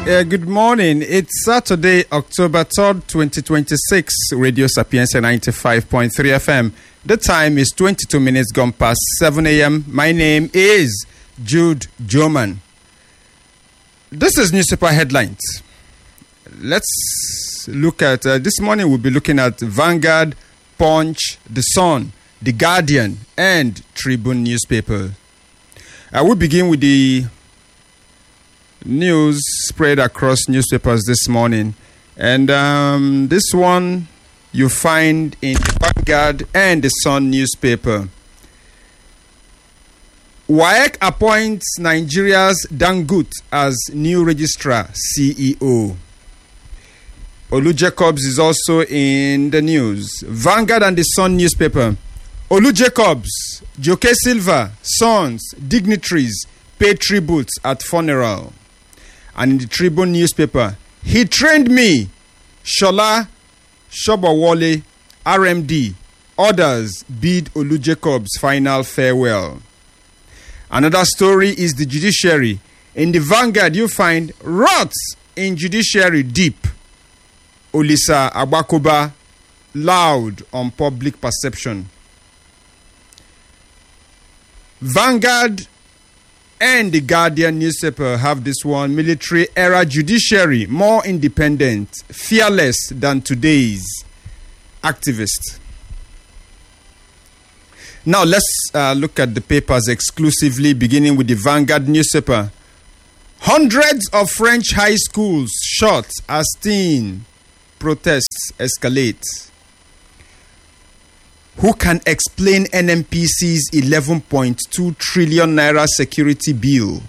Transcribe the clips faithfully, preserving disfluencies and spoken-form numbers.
Uh, good morning. It's Saturday, October third, twenty twenty-six. Radio Sapienza ninety-five point three F M. The time is twenty-two minutes gone past seven a.m. My name is Jude Joman. This is newspaper headlines. Let's look at, uh, this morning we'll be looking at Vanguard, Punch, The Sun, The Guardian, and Tribune newspaper. I will begin with the news spread across newspapers this morning. And um, this one you find in the Vanguard and the Sun newspaper. W A E C appoints Nigeria's Dangote as new registrar C E O. Olu Jacobs is also in the news. Vanguard and the Sun newspaper. Olu Jacobs, Joke Silva, sons, dignitaries pay tributes at funeral. And in the Tribune newspaper, he trained me. Shola Shobawole, R M D, others bid Olu Jacobs final farewell. Another story is the judiciary. In the Vanguard, you find rots in judiciary deep. Olisa Agbakoba loud on public perception. Vanguard and the Guardian newspaper have this one: military era judiciary more independent, fearless than today's activists. Now let's uh, look at the papers exclusively, beginning with the Vanguard newspaper. Hundreds of French high schools shut as teen protests escalate. Who can explain N M P C's eleven point two trillion naira security bill?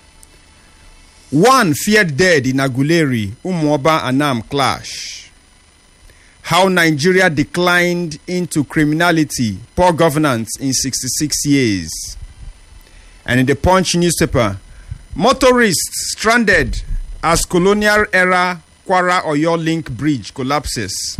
One feared dead in Aguleri, Umuoba Anam clash. How Nigeria declined into criminality, poor governance in sixty-six years. And in the Punch newspaper, motorists stranded as colonial era Kwara Oyo Link Bridge collapses.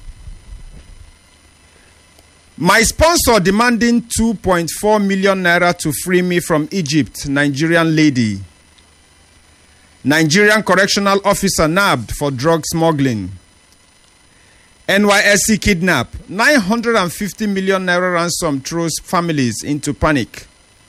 My sponsor demanding two point four million naira to free me from Egypt, Nigerian lady. Nigerian correctional officer nabbed for drug smuggling. N Y S C kidnap, nine hundred fifty million naira ransom throws families into panic.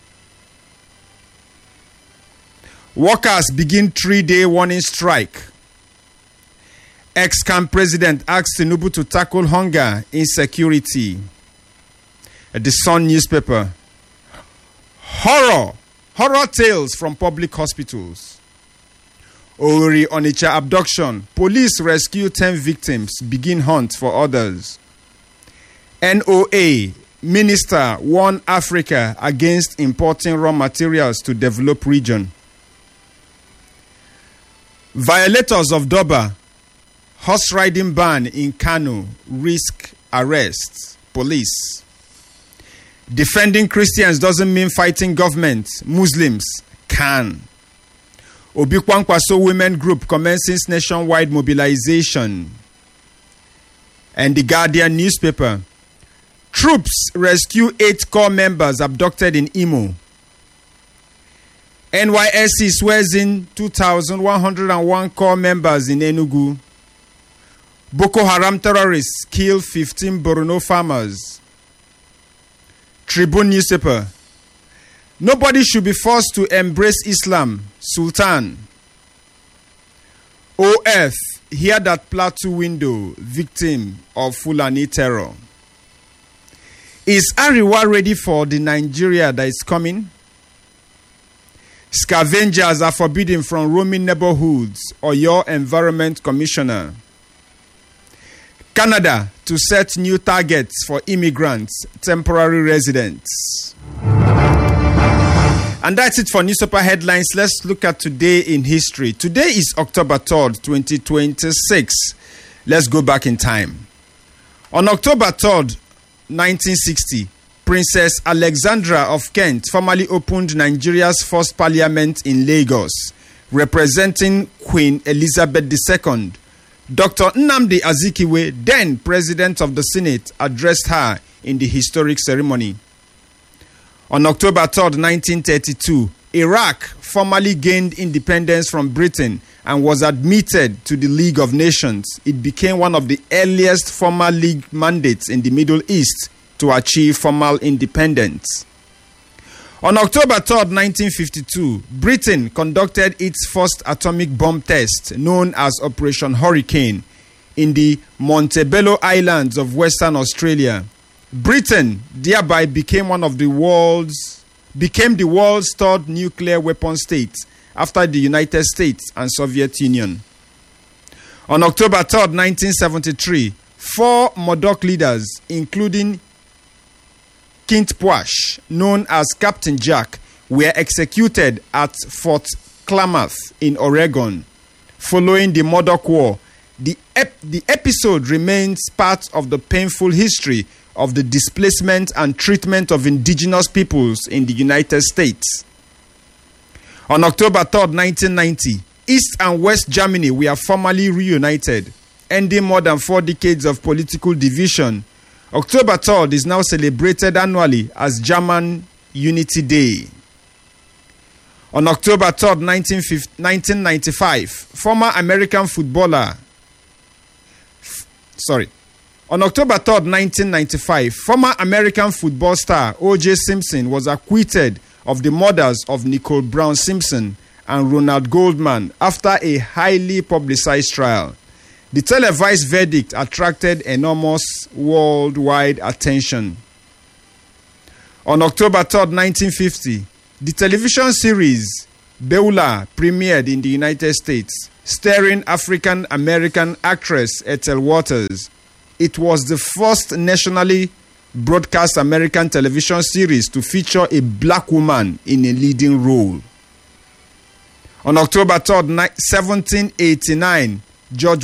Workers begin three-day warning strike. Ex-camp president asks Tinubu to tackle hunger insecurity. The Sun newspaper. Horror. Horror tales from public hospitals. Ori Onitsha abduction. Police rescue ten victims. Begin hunt for others. N O A. Minister warn Africa against importing raw materials to develop region. Violators of Doba. Horse riding ban in Kano. Risk arrest. Police. Defending Christians doesn't mean fighting government. Muslims can. Obi Kwankwaso Women Group commences nationwide mobilization. And the Guardian newspaper. Troops rescue eight corps members abducted in Imo. N Y S C swears in two thousand one hundred one corps members in Enugu. Boko Haram terrorists kill fifteen Borno farmers. Tribune newspaper. Nobody should be forced to embrace Islam. Sultan. O F. Hear that Plateau window. Victim of Fulani terror. Is Ariwa ready for the Nigeria that is coming? Scavengers are forbidden from roaming neighborhoods. Or your Environment Commissioner. Canada to set new targets for immigrants, temporary residents. And that's it for newspaper headlines. Let's look at today in history. Today is October third, twenty twenty-six. Let's go back in time. On October third, nineteen sixty, Princess Alexandra of Kent formally opened Nigeria's first parliament in Lagos, representing Queen Elizabeth the Second. Doctor Nnamdi Azikiwe, then President of the Senate, addressed her in the historic ceremony. On October third, nineteen thirty-two, Iraq formally gained independence from Britain and was admitted to the League of Nations. It became one of the earliest formal League mandates in the Middle East to achieve formal independence. On October third, nineteen fifty-two, Britain conducted its first atomic bomb test, known as Operation Hurricane, in the Montebello Islands of Western Australia. Britain thereby became one of the world's became the world's third nuclear weapon state after the United States and Soviet Union. On October third, nineteen seventy-three, four Modoc leaders, including Kint Pwash, known as Captain Jack, were executed at Fort Klamath in Oregon. Following the Modoc War, the, ep- the episode remains part of the painful history of the displacement and treatment of indigenous peoples in the United States. On October third, nineteen ninety, East and West Germany were formally reunited, ending more than four decades of political division. October third is now celebrated annually as German Unity Day. On October third, nineteen ninety-five, former American footballer, f- sorry, on October third, nineteen ninety-five, former American football star O J Simpson was acquitted of the murders of Nicole Brown Simpson and Ronald Goldman after a highly publicized trial. The televised verdict attracted enormous worldwide attention. On October third, nineteen fifty, the television series Beulah premiered in the United States, starring African-American actress Ethel Waters. It was the first nationally broadcast American television series to feature a black woman in a leading role. On October third, seventeen eighty-nine, George